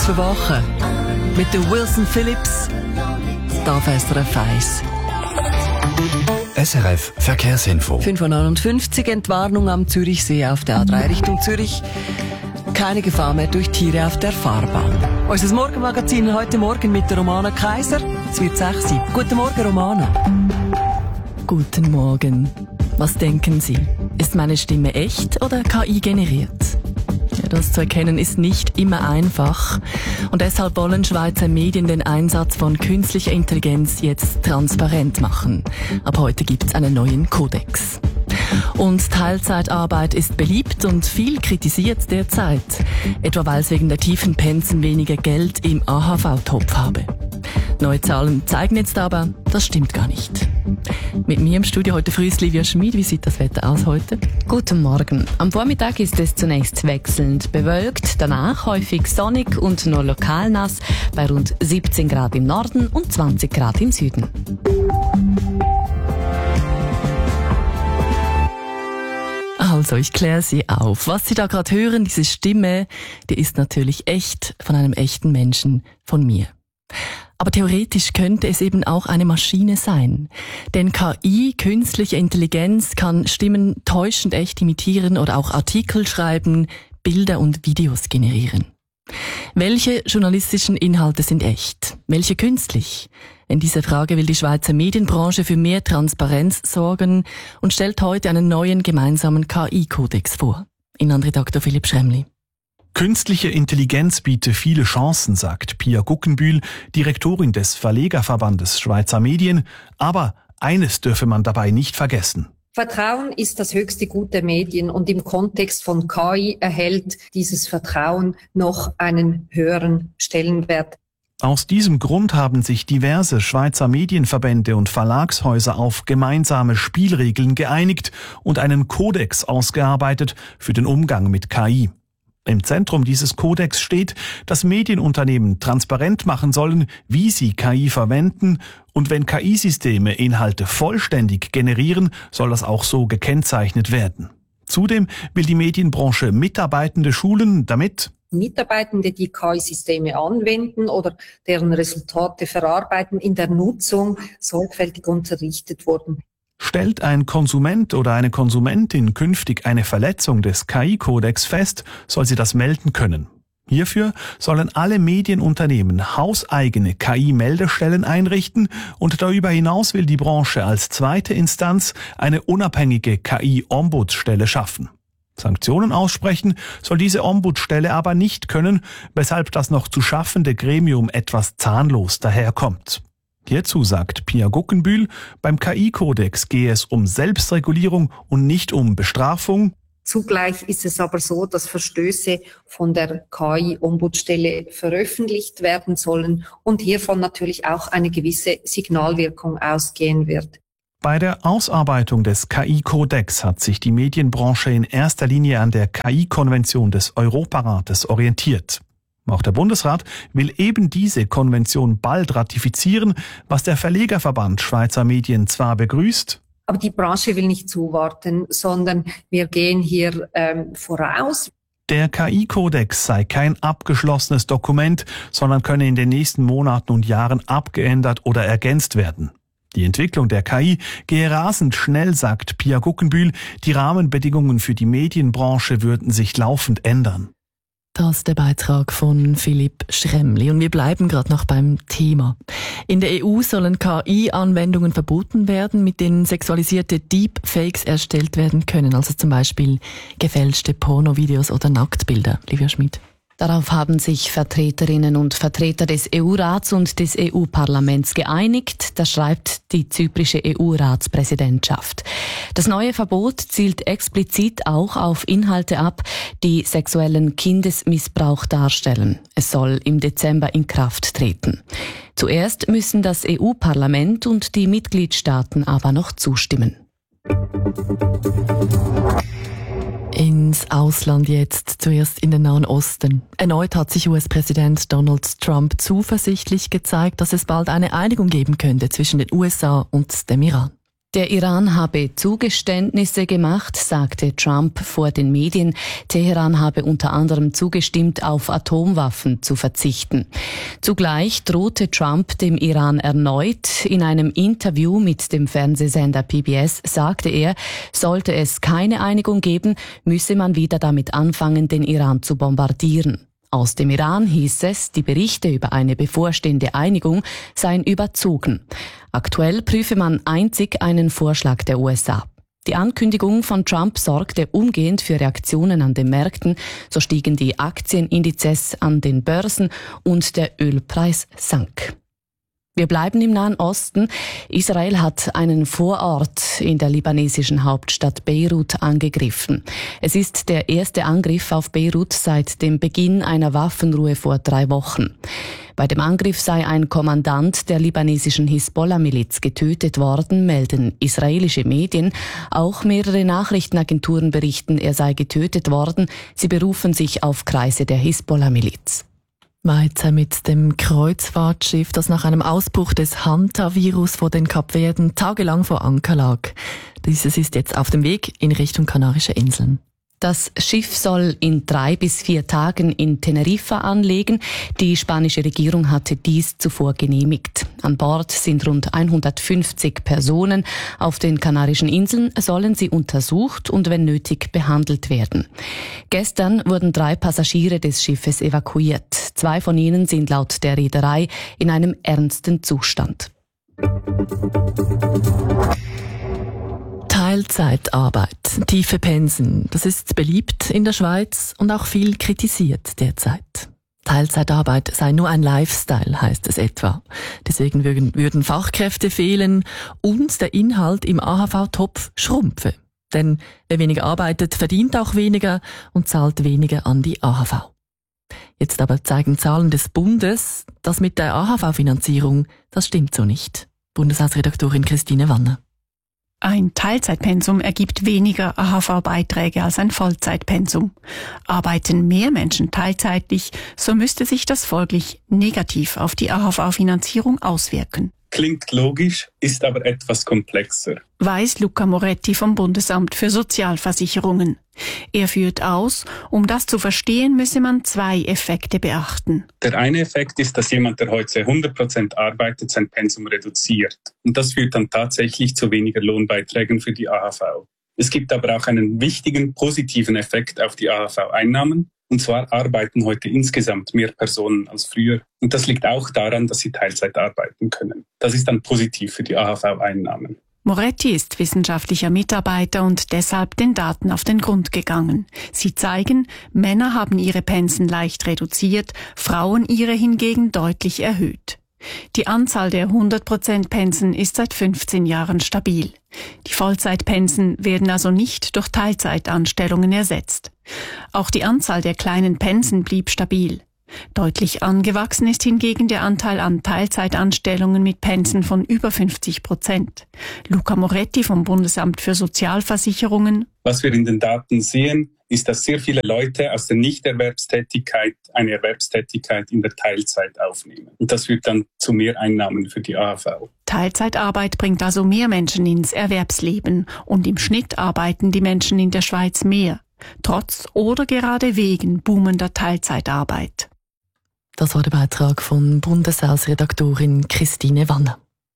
verwachen. Mit der Wilson Phillips. Da SRF 1. SRF Verkehrsinfo. 5:59 Uhr, Entwarnung am Zürichsee auf der A3 Richtung Zürich. Keine Gefahr mehr durch Tiere auf der Fahrbahn. Unser Morgenmagazin heute Morgen mit der Romana Kaiser. Es wird 6 Uhr. Guten Morgen, Romana. Guten Morgen. Was denken Sie? Ist meine Stimme echt oder KI generiert? Ja, das zu erkennen ist nicht immer einfach. Und deshalb wollen Schweizer Medien den Einsatz von künstlicher Intelligenz jetzt transparent machen. Ab heute gibt es einen neuen Kodex. Und Teilzeitarbeit ist beliebt und viel kritisiert derzeit. Etwa weil es wegen der tiefen Pensen weniger Geld im AHV-Topf habe. Neue Zahlen zeigen jetzt aber, das stimmt gar nicht. Mit mir im Studio heute früh ist Livia Schmid. Wie sieht das Wetter aus heute? Guten Morgen. Am Vormittag ist es zunächst wechselnd bewölkt, danach häufig sonnig und nur lokal nass, bei rund 17 Grad im Norden und 20 Grad im Süden. Also, ich kläre Sie auf. Was Sie da gerade hören, diese Stimme, die ist natürlich echt, von einem echten Menschen, von mir. Aber theoretisch könnte es eben auch eine Maschine sein. Denn KI, künstliche Intelligenz, kann Stimmen täuschend echt imitieren oder auch Artikel schreiben, Bilder und Videos generieren. Welche journalistischen Inhalte sind echt? Welche künstlich? In dieser Frage will die Schweizer Medienbranche für mehr Transparenz sorgen und stellt heute einen neuen gemeinsamen KI-Kodex vor. Innenredakteur Philipp Schremli. Künstliche Intelligenz biete viele Chancen, sagt Pia Guggenbühl, Direktorin des Verlegerverbandes Schweizer Medien. Aber eines dürfe man dabei nicht vergessen. Vertrauen ist das höchste Gut der Medien und im Kontext von KI erhält dieses Vertrauen noch einen höheren Stellenwert. Aus diesem Grund haben sich diverse Schweizer Medienverbände und Verlagshäuser auf gemeinsame Spielregeln geeinigt und einen Kodex ausgearbeitet für den Umgang mit KI. Im Zentrum dieses Kodex steht, dass Medienunternehmen transparent machen sollen, wie sie KI verwenden, und wenn KI-Systeme Inhalte vollständig generieren, soll das auch so gekennzeichnet werden. Zudem will die Medienbranche Mitarbeitende schulen, damit Mitarbeitende, die KI-Systeme anwenden oder deren Resultate verarbeiten, in der Nutzung sorgfältig unterrichtet wurden. Stellt ein Konsument oder eine Konsumentin künftig eine Verletzung des KI-Kodex fest, soll sie das melden können. Hierfür sollen alle Medienunternehmen hauseigene KI-Meldestellen einrichten und darüber hinaus will die Branche als zweite Instanz eine unabhängige KI-Ombudsstelle schaffen. Sanktionen aussprechen soll diese Ombudsstelle aber nicht können, weshalb das noch zu schaffende Gremium etwas zahnlos daherkommt. Hierzu sagt Pia Guggenbühl, beim KI-Kodex gehe es um Selbstregulierung und nicht um Bestrafung. Zugleich ist es aber so, dass Verstöße von der KI-Ombudsstelle veröffentlicht werden sollen und hiervon natürlich auch eine gewisse Signalwirkung ausgehen wird. Bei der Ausarbeitung des KI-Kodex hat sich die Medienbranche in erster Linie an der KI-Konvention des Europarates orientiert. Auch der Bundesrat will eben diese Konvention bald ratifizieren, was der Verlegerverband Schweizer Medien zwar begrüßt. Aber die Branche will nicht zuwarten, sondern wir gehen hier voraus. Der KI-Kodex sei kein abgeschlossenes Dokument, sondern könne in den nächsten Monaten und Jahren abgeändert oder ergänzt werden. Die Entwicklung der KI gehe rasend schnell, sagt Pia Guggenbühl. Die Rahmenbedingungen für die Medienbranche würden sich laufend ändern. Das ist der Beitrag von Philipp Schremli. Und wir bleiben gerade noch beim Thema. In der EU sollen KI-Anwendungen verboten werden, mit denen sexualisierte Deepfakes erstellt werden können. Also zum Beispiel gefälschte Pornovideos oder Nacktbilder. Livia Schmid. Darauf haben sich Vertreterinnen und Vertreter des EU-Rats und des EU-Parlaments geeinigt. Das schreibt die zyprische EU-Ratspräsidentschaft. Das neue Verbot zielt explizit auch auf Inhalte ab, die sexuellen Kindesmissbrauch darstellen. Es soll im Dezember in Kraft treten. Zuerst müssen das EU-Parlament und die Mitgliedstaaten aber noch zustimmen. Ins Ausland jetzt, zuerst in den Nahen Osten. Erneut hat sich US-Präsident Donald Trump zuversichtlich gezeigt, dass es bald eine Einigung geben könnte zwischen den USA und dem Iran. Der Iran habe Zugeständnisse gemacht, sagte Trump vor den Medien. Teheran habe unter anderem zugestimmt, auf Atomwaffen zu verzichten. Zugleich drohte Trump dem Iran erneut. In einem Interview mit dem Fernsehsender PBS sagte er, sollte es keine Einigung geben, müsse man wieder damit anfangen, den Iran zu bombardieren. Aus dem Iran hieß es, die Berichte über eine bevorstehende Einigung seien überzogen. Aktuell prüfe man einzig einen Vorschlag der USA. Die Ankündigung von Trump sorgte umgehend für Reaktionen an den Märkten. So stiegen die Aktienindizes an den Börsen und der Ölpreis sank. Wir bleiben im Nahen Osten. Israel hat einen Vorort in der libanesischen Hauptstadt Beirut angegriffen. Es ist der erste Angriff auf Beirut seit dem Beginn einer Waffenruhe vor 3 Wochen. Bei dem Angriff sei ein Kommandant der libanesischen Hisbollah-Miliz getötet worden, melden israelische Medien. Auch mehrere Nachrichtenagenturen berichten, er sei getötet worden. Sie berufen sich auf Kreise der Hisbollah-Miliz. Weiter mit dem Kreuzfahrtschiff, das nach einem Ausbruch des Hanta-Virus vor den Kapverden tagelang vor Anker lag. Dieses ist jetzt auf dem Weg in Richtung Kanarische Inseln. Das Schiff soll in 3 bis 4 Tagen in Teneriffa anlegen. Die spanische Regierung hatte dies zuvor genehmigt. An Bord sind rund 150 Personen. Auf den Kanarischen Inseln sollen sie untersucht und wenn nötig behandelt werden. Gestern wurden 3 Passagiere des Schiffes evakuiert. 2 von ihnen sind laut der Reederei in einem ernsten Zustand. Teilzeitarbeit, tiefe Pensen, das ist beliebt in der Schweiz und auch viel kritisiert derzeit. Teilzeitarbeit sei nur ein Lifestyle, heißt es etwa. Deswegen würden Fachkräfte fehlen und der Inhalt im AHV-Topf schrumpfe. Denn wer weniger arbeitet, verdient auch weniger und zahlt weniger an die AHV. Jetzt aber zeigen Zahlen des Bundes, dass mit der AHV-Finanzierung, das stimmt so nicht. Bundeshausredaktorin Christine Wanner. Ein Teilzeitpensum ergibt weniger AHV-Beiträge als ein Vollzeitpensum. Arbeiten mehr Menschen teilzeitlich, so müsste sich das folglich negativ auf die AHV-Finanzierung auswirken. Klingt logisch, ist aber etwas komplexer, weiß Luca Moretti vom Bundesamt für Sozialversicherungen. Er führt aus, um das zu verstehen, müsse man 2 Effekte beachten. Der eine Effekt ist, dass jemand, der heute 100% arbeitet, sein Pensum reduziert. Und das führt dann tatsächlich zu weniger Lohnbeiträgen für die AHV. Es gibt aber auch einen wichtigen positiven Effekt auf die AHV-Einnahmen. Und zwar arbeiten heute insgesamt mehr Personen als früher. Und das liegt auch daran, dass sie Teilzeit arbeiten können. Das ist dann positiv für die AHV-Einnahmen. Moretti ist wissenschaftlicher Mitarbeiter und deshalb den Daten auf den Grund gegangen. Sie zeigen, Männer haben ihre Pensen leicht reduziert, Frauen ihre hingegen deutlich erhöht. Die Anzahl der 100% Pensen ist seit 15 Jahren stabil. Die Vollzeitpensen werden also nicht durch Teilzeitanstellungen ersetzt. Auch die Anzahl der kleinen Pensen blieb stabil. Deutlich angewachsen ist hingegen der Anteil an Teilzeitanstellungen mit Pensen von über 50%. Luca Moretti vom Bundesamt für Sozialversicherungen. Was wir in den Daten sehen, ist, dass sehr viele Leute aus der Nichterwerbstätigkeit eine Erwerbstätigkeit in der Teilzeit aufnehmen. Und das führt dann zu mehr Einnahmen für die AHV. Teilzeitarbeit bringt also mehr Menschen ins Erwerbsleben und im Schnitt arbeiten die Menschen in der Schweiz mehr. Trotz oder gerade wegen boomender Teilzeitarbeit. Das war der Beitrag von Bundeshausredaktorin Christine Wanner.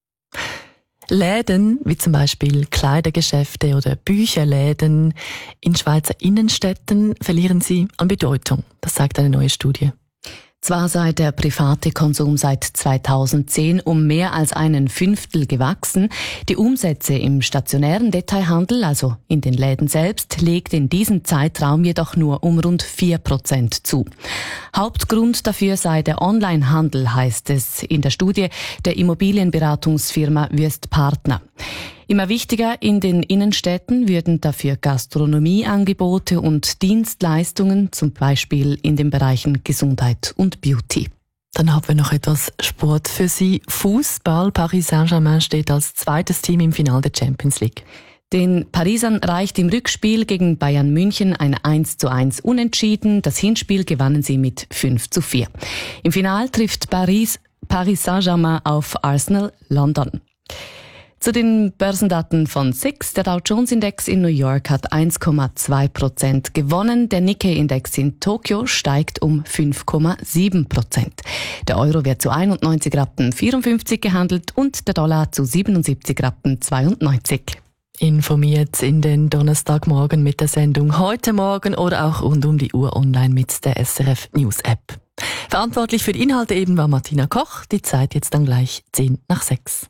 Läden, wie zum Beispiel Kleidergeschäfte oder Bücherläden in Schweizer Innenstädten, verlieren sie an Bedeutung. Das sagt eine neue Studie. Zwar sei der private Konsum seit 2010 um mehr als 1/5 gewachsen, die Umsätze im stationären Detailhandel, also in den Läden selbst, legt in diesem Zeitraum jedoch nur um rund 4% zu. Hauptgrund dafür sei der Onlinehandel, heißt es in der Studie der Immobilienberatungsfirma Wüest Partner. Immer wichtiger in den Innenstädten würden dafür Gastronomieangebote und Dienstleistungen, zum Beispiel in den Bereichen Gesundheit und Beauty. Dann haben wir noch etwas Sport für Sie. Fußball. Paris Saint-Germain steht als zweites Team im Finale der Champions League. Den Parisern reicht im Rückspiel gegen Bayern München ein 1:1 Unentschieden. Das Hinspiel gewannen sie mit 5:4. Im Finale trifft Paris Saint-Germain auf Arsenal London. Zu den Börsendaten von SIX. Der Dow Jones Index in New York hat 1,2% gewonnen. Der Nikkei-Index in Tokio steigt um 5,7%. Der Euro wird zu 91,54 Rappen gehandelt und der Dollar zu 77,92 Rappen. Informiert in den Donnerstagmorgen mit der Sendung Heute Morgen oder auch rund um die Uhr online mit der SRF News App. Verantwortlich für die Inhalte eben war Martina Koch. Die Zeit jetzt dann gleich 6:10.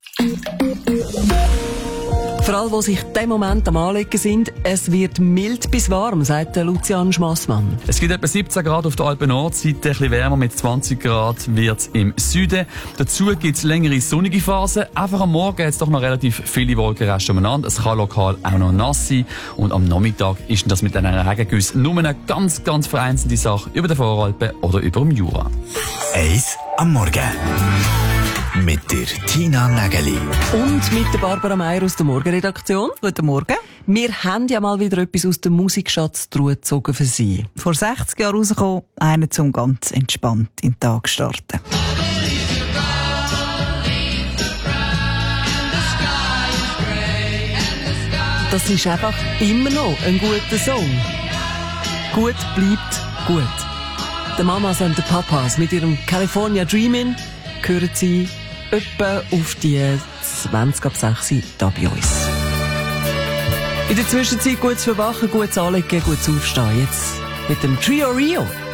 Für alle, die sich dem Moment am Anlegen sind, es wird mild bis warm, sagt Lucian Schmassmann. Es gibt etwa 17 Grad auf der Alpen-Nordseite, ein bisschen wärmer mit 20 Grad wird es im Süden. Dazu gibt es längere sonnige Phasen. Einfach am Morgen hat es doch noch relativ viele Wolkenreste umeinander. Es kann lokal auch noch nass sein. Und am Nachmittag ist das mit einem Regengüss nur eine ganz, ganz vereinzelte Sache über den Voralpen oder über dem Jura. 1 am Morgen. Mit der Tina Nägeli. Und mit der Barbara Meier aus der Morgenredaktion. Guten Morgen. Wir haben ja mal wieder etwas aus dem Musikschatztruhe gezogen für Sie. Vor 60 Jahren rausgekommen, einen zum ganz entspannt in den Tag starten. Das ist einfach immer noch ein guter Song. Gut bleibt gut. Die Mamas und die Papas mit ihrem California Dreamin' hören Sie etwa auf die 6:20 da bei uns. In der Zwischenzeit gutes Verwachen, gutes Anlegen, gutes Aufstehen. Jetzt mit dem Trio Rio.